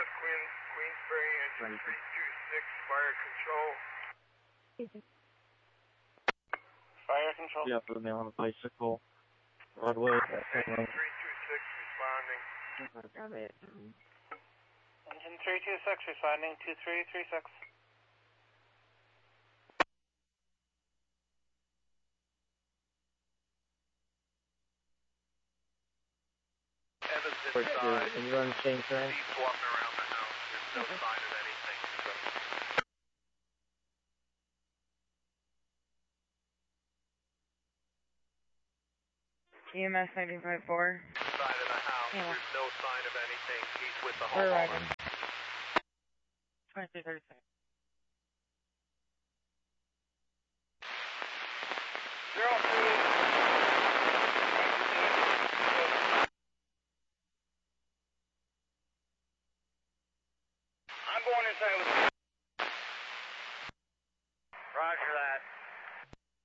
Queensbury, engine 326, fire control. Fire control. Yeah, for the man on a bicycle. Broadway. Engine 326 responding. Grab it. Engine 326 responding 2336. Evans Right here. inside. And you're on the same train? He's walking around the house. There's no sign of anything. EMS 1954. Inside of the house. Yeah. There's no sign of anything. He's with the We're homeowner. arriving. 2336. I'm going inside with